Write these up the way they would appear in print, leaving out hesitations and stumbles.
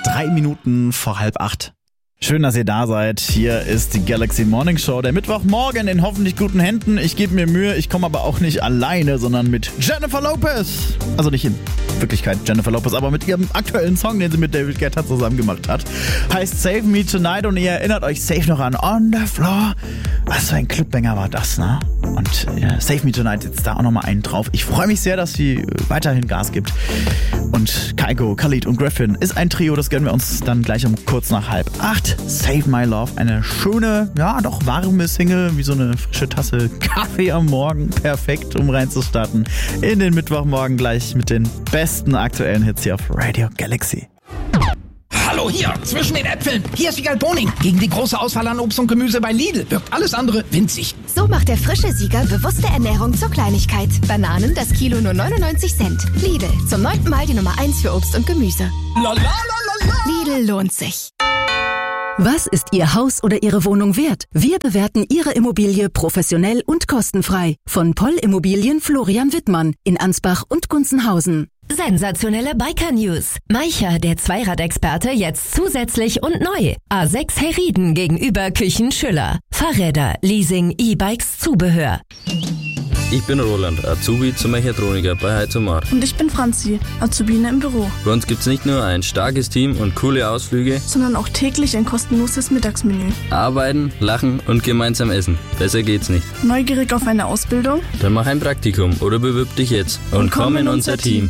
3 Minuten vor 7:30. Schön, dass ihr da seid. Hier ist die Galaxy Morning Show. Der Mittwochmorgen in hoffentlich guten Händen. Ich gebe mir Mühe, ich komme aber auch nicht alleine, sondern mit Jennifer Lopez. Also nicht in Wirklichkeit Jennifer Lopez, aber mit ihrem aktuellen Song, den sie mit David Guetta zusammen gemacht hat. Heißt Save Me Tonight und ihr erinnert euch safe noch an On the Floor. Was für ein Clubbanger war das, ne? Und Save Me Tonight, jetzt da auch nochmal einen drauf. Ich freue mich sehr, dass sie weiterhin Gas gibt. Und Kygo, Khalid und Griffin ist ein Trio, das gönnen wir uns dann gleich um kurz nach 7:30. Save My Love, eine schöne, ja doch warme Single, wie so eine frische Tasse Kaffee am Morgen. Perfekt, um reinzustarten in den Mittwochmorgen gleich mit den besten aktuellen Hits hier auf Radio Galaxy. Hallo hier, zwischen den Äpfeln. Hier ist Wiegald Boning. Gegen die große Auswahl an Obst und Gemüse bei Lidl wirkt alles andere winzig. So macht der frische Sieger bewusste Ernährung zur Kleinigkeit. Bananen, das Kilo nur 99 Cent. Lidl, zum 9. Mal die Nummer 1 für Obst und Gemüse. Lidl lohnt sich. Was ist Ihr Haus oder Ihre Wohnung wert? Wir bewerten Ihre Immobilie professionell und kostenfrei. Von Poll Immobilien Florian Wittmann in Ansbach und Gunzenhausen. Sensationelle Biker-News. Maicher, der Zweiradexperte, jetzt zusätzlich und neu. A6 Herrieden gegenüber Küchen Schüller. Fahrräder, Leasing, E-Bikes, Zubehör. Ich bin Roland, Azubi zum Mechatroniker bei Heizomar. Und ich bin Franzi, Azubine im Büro. Bei uns gibt's nicht nur ein starkes Team und coole Ausflüge, sondern auch täglich ein kostenloses Mittagsmenü. Arbeiten, lachen und gemeinsam essen. Besser geht's nicht. Neugierig auf eine Ausbildung? Dann mach ein Praktikum oder bewirb dich jetzt und komm in unser Team.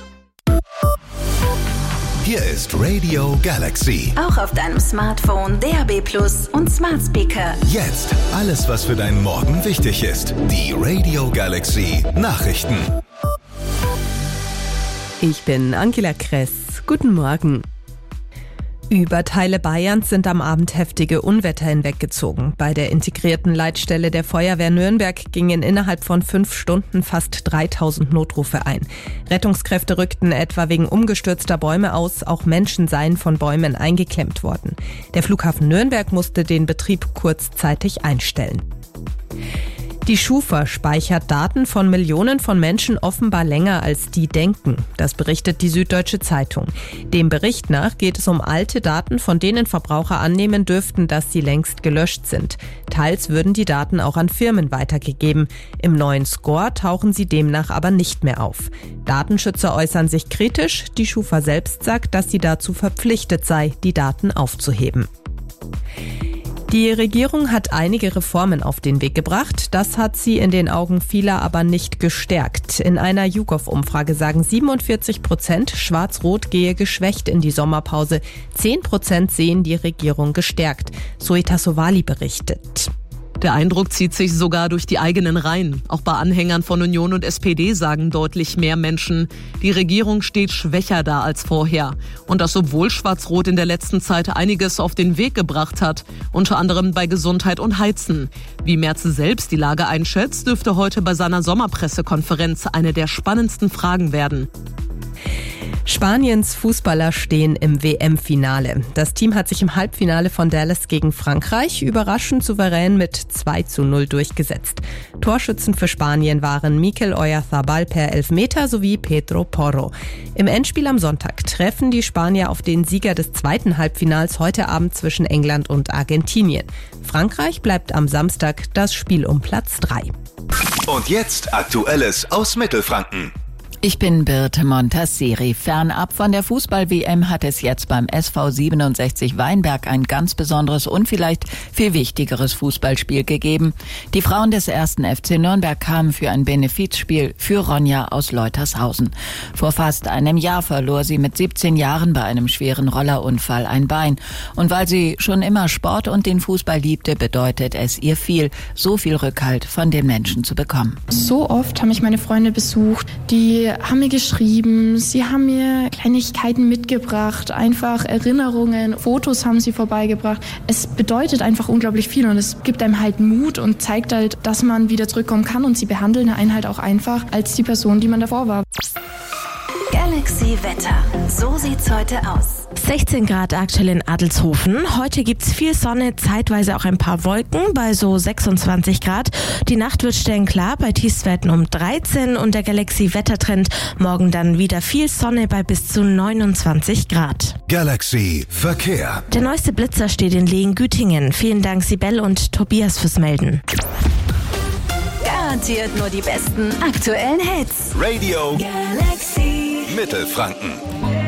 Hier ist Radio Galaxy. Auch auf deinem Smartphone, DAB+ und Smart Speaker. Jetzt alles, was für deinen Morgen wichtig ist. Die Radio Galaxy Nachrichten. Ich bin Angela Kress. Guten Morgen. Über Teile Bayerns sind am Abend heftige Unwetter hinweggezogen. Bei der integrierten Leitstelle der Feuerwehr Nürnberg gingen innerhalb von 5 Stunden fast 3000 Notrufe ein. Rettungskräfte rückten etwa wegen umgestürzter Bäume aus. Auch Menschen seien von Bäumen eingeklemmt worden. Der Flughafen Nürnberg musste den Betrieb kurzzeitig einstellen. Die Schufa speichert Daten von Millionen von Menschen offenbar länger, als die denken. Das berichtet die Süddeutsche Zeitung. Dem Bericht nach geht es um alte Daten, von denen Verbraucher annehmen dürften, dass sie längst gelöscht sind. Teils würden die Daten auch an Firmen weitergegeben. Im neuen Score tauchen sie demnach aber nicht mehr auf. Datenschützer äußern sich kritisch. Die Schufa selbst sagt, dass sie dazu verpflichtet sei, die Daten aufzuheben. Die Regierung hat einige Reformen auf den Weg gebracht. Das hat sie in den Augen vieler aber nicht gestärkt. In einer YouGov-Umfrage sagen 47%, Schwarz-Rot gehe geschwächt in die Sommerpause. 10% sehen die Regierung gestärkt. Zoe Tassovali berichtet. Der Eindruck zieht sich sogar durch die eigenen Reihen. Auch bei Anhängern von Union und SPD sagen deutlich mehr Menschen, die Regierung steht schwächer da als vorher. Und das obwohl Schwarz-Rot in der letzten Zeit einiges auf den Weg gebracht hat, unter anderem bei Gesundheit und Heizen. Wie Merz selbst die Lage einschätzt, dürfte heute bei seiner Sommerpressekonferenz eine der spannendsten Fragen werden. Spaniens Fußballer stehen im WM-Finale. Das Team hat sich im Halbfinale von Dallas gegen Frankreich überraschend souverän mit 2:0 durchgesetzt. Torschützen für Spanien waren Mikel Oyarzabal per Elfmeter sowie Pedro Porro. Im Endspiel am Sonntag treffen die Spanier auf den Sieger des zweiten Halbfinals heute Abend zwischen England und Argentinien. Frankreich bleibt am Samstag das Spiel um Platz 3. Und jetzt Aktuelles aus Mittelfranken. Ich bin Birte Montasseri. Fernab von der Fußball-WM hat es jetzt beim SV 67 Weinberg ein ganz besonderes und vielleicht viel wichtigeres Fußballspiel gegeben. Die Frauen des 1. FC Nürnberg kamen für ein Benefizspiel für Ronja aus Leutershausen. Vor fast einem Jahr verlor sie mit 17 Jahren bei einem schweren Rollerunfall ein Bein. Und weil sie schon immer Sport und den Fußball liebte, bedeutet es ihr viel, so viel Rückhalt von den Menschen zu bekommen. So oft haben mich meine Freunde besucht, die haben mir geschrieben, sie haben mir Kleinigkeiten mitgebracht, einfach Erinnerungen, Fotos haben sie vorbeigebracht. Es bedeutet einfach unglaublich viel und es gibt einem halt Mut und zeigt halt, dass man wieder zurückkommen kann und sie behandeln einen halt auch einfach als die Person, die man davor war. Galaxy Galaxy Wetter. So sieht's heute aus. 16 Grad aktuell in Adelshofen. Heute gibt's viel Sonne, zeitweise auch ein paar Wolken bei so 26 Grad. Die Nacht wird stellenklar bei Tiefstwerten um 13 und der Galaxy Wettertrend morgen dann wieder viel Sonne bei bis zu 29 Grad. Galaxy Verkehr. Der neueste Blitzer steht in Lehen-Gütingen. Vielen Dank Sibel und Tobias fürs Melden. Garantiert nur die besten aktuellen Hits. Radio Galaxy Mittelfranken.